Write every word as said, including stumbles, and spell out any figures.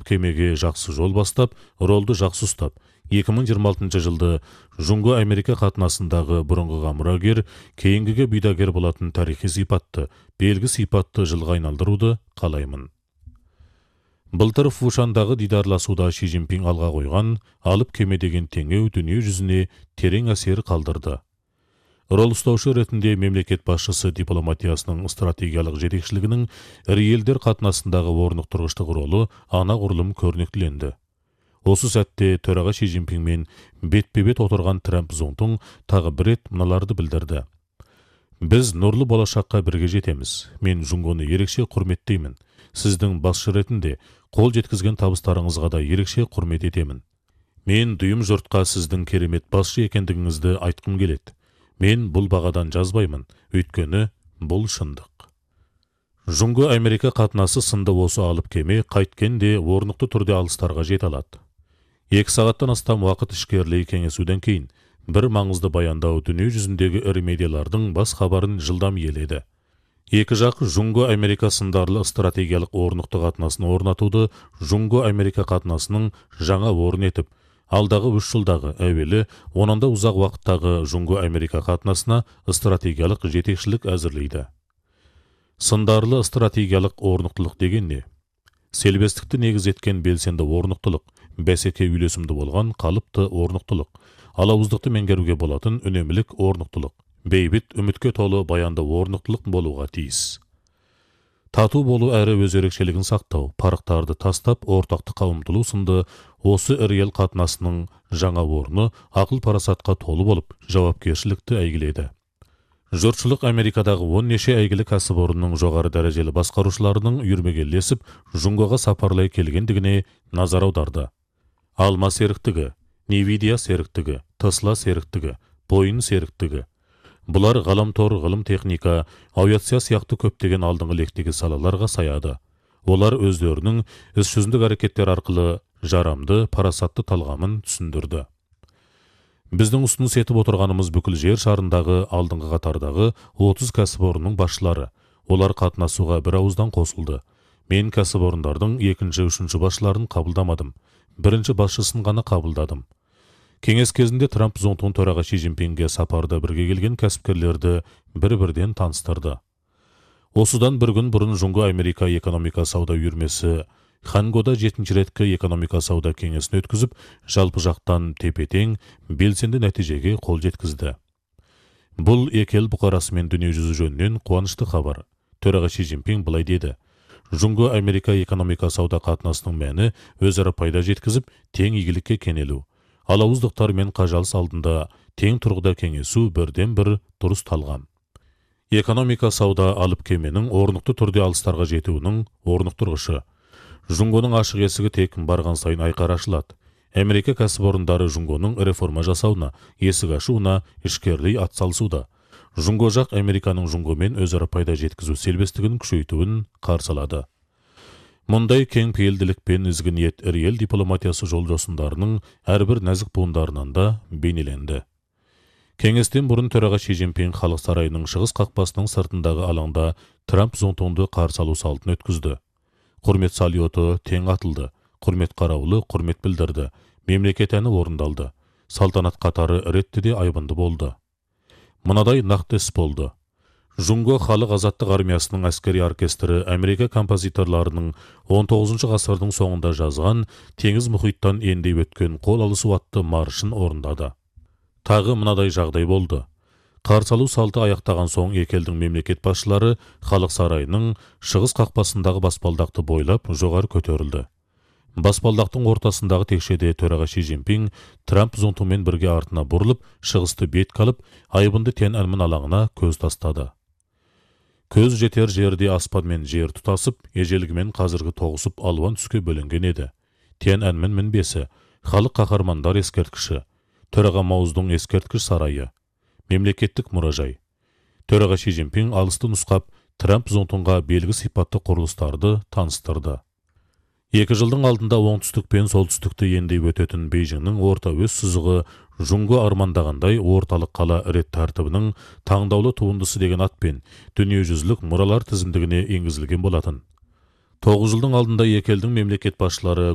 кемеге жақсы жол бастап, ролды жақсы ұстап, екі мың жиырма алтыншы жылды Жунго Америка қатынасындағы бұрынғыға мұрагер, кейінгіге бұйдагер болатын тарихи сипатты, белгі сипатты жылға айналдыруды қалаймын. Былтыр Фушандағы дидарласуда Ши Цзиньпин алға қойған алып кеме деген теңеу дүние жүзіне терең әсер қалдырды. Рол ұстаушы ретінде мемлекет басшысы дипломатиясының стратегиялық жетекшілігінің ірі елдер қатынасындағы орнықтырғыштық ролы анағұрлым көрнектіленді. Осы сәтте төраға Ши Цзиньпинмен бетпе-бет отырған Трамп зонтың тағы бір рет мыналарды білдірді. Біз нұрлы болашаққа бірге жетеміз. Мен Жунгоны ерекше құрметтеймін. Сіздің басшы ретінде қол жеткізген табыстарыңызға да ерекше құрмет етемін. Мен дүйім жұртқа сіздің керемет басшы екендігіңізді айтқым келеді. Мен бұл бағадан жазбаймын, өйткені бұл шындық. Жунго Америка қатынасы сынды осы алып кеме қайткенде орнықты түрде алыстарға жете алады. Екі сағаттан астам уақыт ішкерлей кеңесуден кейін бір маңызды баяндау дүние жүзіндегі ірі медиалардың бас хабарын жылдам иеледі. Екі жақ Жунго Америка сындарлы стратегиялық орнықты қатынасын орнатуды Жунго Америка қатынасының жаңа орын етіп, алдағы үш жылдағы әуелі, онанда ұзақ уақыттағы Жунго Америка қатынасына стратегиялық жетекшілік әзірлейді. Сындарлы стратегиялық орнықтылық деген не? Селбестікті негіз еткен белсенді орнықтылық, бәсеке үйлесімді болған қалыпты орнықтылық, алауыздықты меңгеруге болатын үнемілік орнықтылық, бейбіт үмітке толы баянды орнықтылық болуға тиіс. Тату болу әрі өз ерекшелігін сақтау, парықтарды тастап, ортақтыққа ұмтылу сынды осы ірі ел қатынасының жаңа орны ақыл парасатқа толы болып, жауапкершілікті әйгіледі. Жұртшылық Америкадағы он неше әйгілі кәсіпорынның жоғары дәрежелі басқарушыларының үйірмегелесіп, Жунгоға сапарлай келгендігіне назар аударды. Алма серіктігі, Nvidia серіктігі, Tesla серіктігі, Boeing серіктігі. Бұлар ғаламтор, ғылым техника, авиация сияқты көптеген алдыңғы лектегі салаларға саяды. Олар өздерінің іс жүзіндік әрекеттер арқылы жарамды, парасатты талғамын түсіндірді. Біздің ұсыныс етіп отырғанымыз бүкіл жер шарындағы алдыңғы қатардағы отыз кәсіпорынның басшылары. Олар қатынасуға бір ауыздан қосылды. Мен кәсіпорындардың екінші, үшінші басшыларын қабылдамадым. Бірінші басшысын ғана қабылдадым. Кеңес кезінде Трамп зонтын төраға Ши Цзиньпинге сапарда бірге келген кәсіпкерлерді бір-бірден таныстырды. Осыдан бір күн бұрын Жунго Америка экономика сауда үйірмесі Хангода жетінші реткі экономика сауда кеңесін өткізіп, жалпы жақтан тепе-тең белсенді нәтижеге қол жеткізді. Бұл екі ел бұқарасымен дүние жүзі жөнінен қуанышты хабар. Төраға Ши Цзиньпин былай деді: Жунго Америка экономика сауда қатынасының мәні өзара пайда жеткізіп, тең игілікке кенелу. Алауыздықтар мен қажалыс алдында тең тұрғыда кеңесу бірден бір дұрыс талғам. Экономика сауда алып кеменің орнықты түрде алыстарға жетуінің орнықтырғышы. Жунгоның ашық есігі тек барған сайын айқар ашылады. Америка кәсіпорындары Жунгоның реформа жасауына, есік ашуына ішкерлей атсалысуда. Жунго жақ Американың Жунгомен өзара пайда жеткізу селбестігін күшейтуін қарсылады. Мұндай кең пейілділік пен ізгі ниет ірі ел дипломатиясы жол жосындарының әрбір нәзік буындарынан да бейнеленді. Кеңестен бұрын төраға Ши Цзиньпин халық сарайының шығыс қақпасының сыртындағы алаңда Трамп зонтонды қарсы алу салтын өткізді. Құрмет салюты тең атылды, құрмет қараулы құрмет білдірді, мемлекет әні орындалды. Салтанат қатары ретті де айбынды болды. Мынадай нақты іс болды. Жунго халық азаттық армиясының әскери оркестрі Америка композиторларының он тоғызыншы ғасырдың соңында жазған теңіз мұхиттан ендей өткен қол алысу атты маршын орындады. Тағы мынадай жағдай болды. Қарсы алу салты аяқтаған соң екі елдің мемлекет басшылары халық сарайының шығыс қақпасындағы баспалдақты бойлап жоғары көтерілді. Баспалдақтың ортасындағы текшеде төраға Ши Цзиньпин Трамп зонтымен бірге артына бұрылып, шығысты бет қалып, айбынды Тяньаньмэн алаңына көз тастады. Көз жетер жерде аспан мен жер тұтасып, ежелгімен қазіргі тоғысып алуан түске бөлінген еді. Тяньаньмэн мінбесі, халық қаһармандар ескерткіші, төраға Маудың ескерткіш сарайы, мемлекеттік мұражай. Төраға Ши Цзиньпин алысты нұсқап, Трамп зонтынға белгі сипатты құрылыстарды таныстырды. Екі жылдың алдында оңтүстік пен солтүстікті ендей өтетін Бейжіңнің орта өз сызығы Жунго армандағандай орталық қала рет тәртібінің таңдаулы туындысы деген атпен дүниежүзілік мұралар тізімдігіне енгізілген болатын. Тоғыз жылдың алдында екі елдің мемлекет басшылары